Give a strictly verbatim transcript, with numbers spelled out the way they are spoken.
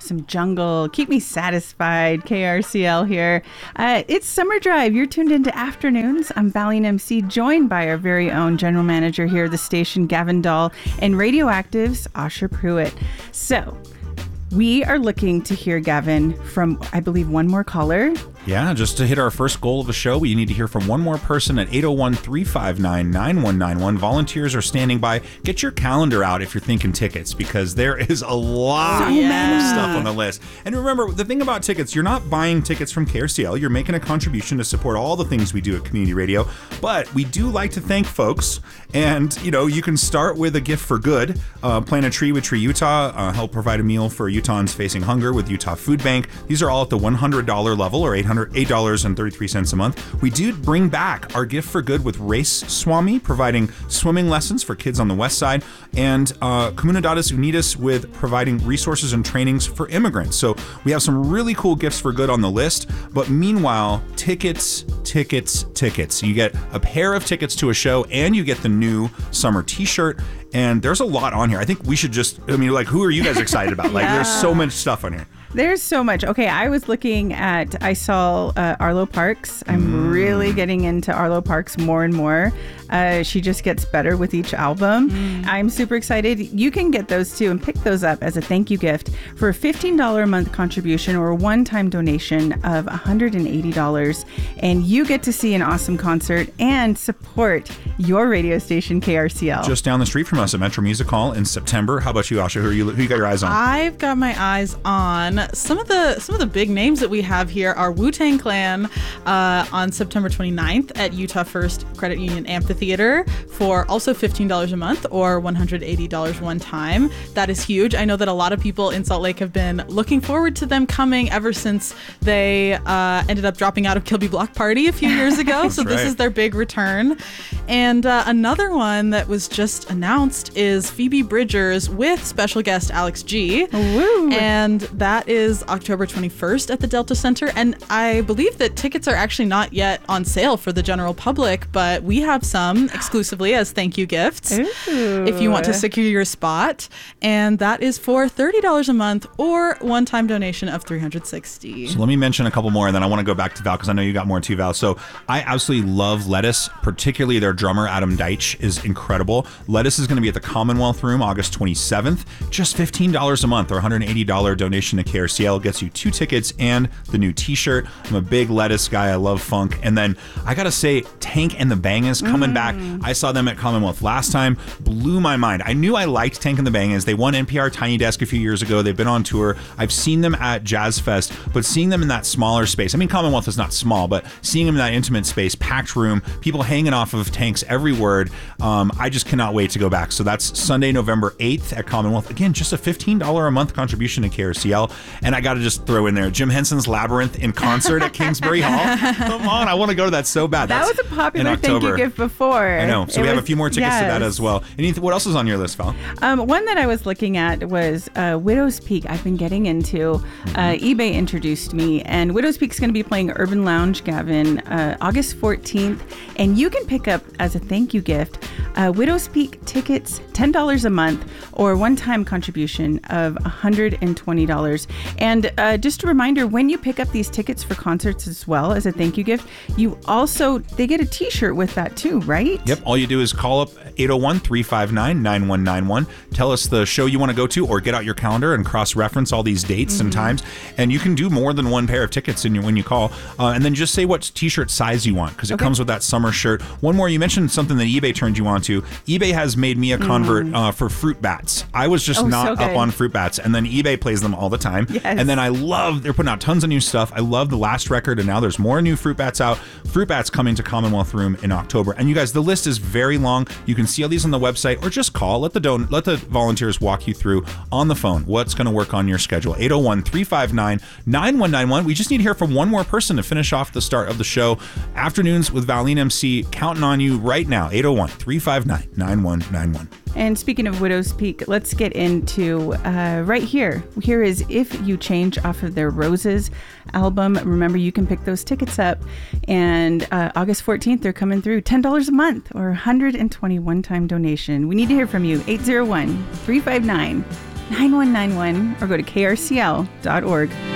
some jungle. Keep me satisfied. K R C L here. Uh, it's Summer Drive. You're tuned into Afternoons. I'm Valiant M C, joined by our very own general manager here at the station, Gavin Dahl, and Radioactive's Asher Pruitt. So, we are looking to hear, Gavin, from, I believe, one more caller. Yeah, just to hit our first goal of the show, we need to hear from one more person at eight oh one, three five nine, nine one nine one. Volunteers are standing by. Get your calendar out if you're thinking tickets, because there is a lot So of many. stuff on the list. And remember, the thing about tickets, you're not buying tickets from K R C L. You're making a contribution to support all the things we do at Community Radio. But we do like to thank folks. And, you know, you can start with a gift for good. Uh, plant a tree with Tree Utah. Uh, help provide a meal for Utahns facing hunger with Utah Food Bank. These are all at the one hundred dollars level, or eight hundred eight dollars and thirty-three cents a month. We do bring back our gift for good with Race Swami, providing swimming lessons for kids on the west side, and uh, Comunidades Unidas with providing resources and trainings for immigrants. So we have some really cool gifts for good on the list. But meanwhile, tickets, tickets, tickets. You get a pair of tickets to a show, and you get the new summer t-shirt. And there's a lot on here. I think we should just, I mean, like, who are you guys excited about? Like, Yeah. there's so much stuff on here. There's so much. Okay, I was looking at, I saw uh, Arlo Parks. I'm Mm. really getting into Arlo Parks more and more. Uh, she just gets better with each album. Mm. I'm super excited. You can get those too and pick those up as a thank you gift for a fifteen dollars a month contribution or a one-time donation of one hundred eighty dollars. And you get to see an awesome concert and support your radio station, K R C L. Just down the street from us at Metro Music Hall in September. How about you, Asha? Who, are you, who you got your eyes on? I've got my eyes on some of the some of the big names that we have here. Are Wu-Tang Clan uh, on September twenty-ninth at Utah First Credit Union Amphitheater for also fifteen dollars a month or one hundred eighty dollars one time. That is huge. I know that a lot of people in Salt Lake have been looking forward to them coming ever since they uh, ended up dropping out of Kilby Block Party a few years ago. So this right. is their big return. And uh, another one that was just announced is Phoebe Bridgers with special guest Alex G. Woo. And that is October twenty-first at the Delta Center. And I believe that tickets are actually not yet on sale for the general public, but we have some exclusively as thank you gifts Ooh. if you want to secure your spot. And that is for thirty dollars a month or one-time donation of three hundred sixty dollars. So let me mention a couple more, and then I want to go back to Val because I know you got more too, Val. So I absolutely love Lettuce, particularly their drummer Adam Deitch is incredible. Lettuce is going to be at the Commonwealth Room August twenty-seventh. Just fifteen dollars a month or one hundred eighty dollars donation to K R C L gets you two tickets and the new t-shirt. I'm a big Lettuce guy. I love funk. And then I got to say, Tank and the Bangers coming mm. back. I saw them at Commonwealth last time. Blew my mind. I knew I liked Tank and the Bangers. They won N P R Tiny Desk a few years ago. They've been on tour. I've seen them at Jazz Fest, but seeing them in that smaller space, I mean, Commonwealth is not small, but seeing them in that intimate space, packed room, people hanging off of Tank's every word, um, I just cannot wait to go back. So that's Sunday, November eighth at Commonwealth. Again, just a fifteen dollars a month contribution to K R C L. And I got to just throw in there Jim Henson's Labyrinth in concert at Kingsbury Hall. Come on, I want to go to that so bad. That That's was a popular thank you gift before. I know. So It we have was- a few more tickets yes. to that as well. Anything, what else is on your list, Val? Um, one that I was looking at was uh, Widow's Peak. I've been getting into. Uh, eBay introduced me, and Widow's Peak's going to be playing Urban Lounge, Gavin, uh, August fourteenth. And you can pick up as a thank you gift uh, Widow's Peak tickets, ten dollars a month, or one-time contribution of one hundred twenty dollars. And uh, just a reminder, when you pick up these tickets for concerts as well as a thank you gift, you also, they get a t-shirt with that too, right? Yep. All you do is call up eight oh one, three five nine, nine one nine one. Tell us the show you want to go to, or get out your calendar and cross-reference all these dates mm-hmm. and times. And you can do more than one pair of tickets in your, when you call. Uh, and then just say what t-shirt size you want, because it okay. comes with that summer shirt. One more, you mentioned something that eBay turned you on to. eBay has made me a convert mm. uh, for fruit bats. I was just oh, not so up on fruit bats, and then eBay plays them all the time. Yes. And then I love, they're putting out tons of new stuff. I love the last record, and now there's more new fruit bats out. Fruit bats coming to Commonwealth Room in October. And you guys, the list is very long. You can see all these on the website, or just call. Let the don- let the volunteers walk you through on the phone what's going to work on your schedule. eight oh one, three five nine, nine one nine one. We just need to hear from one more person to finish off the start of the show. Afternoons with Valiant M C, counting on you right now. eight oh one, three five nine, nine one nine one. And speaking of Widow's Peak, let's get into uh, right here. Here is If You Change off of their Roses album. Remember, you can pick those tickets up. And uh, August fourteenth, they're coming through. ten dollars a month or one hundred twenty one-time donation. We need to hear from you. eight oh one, three five nine, nine one nine one or go to k r c l dot org.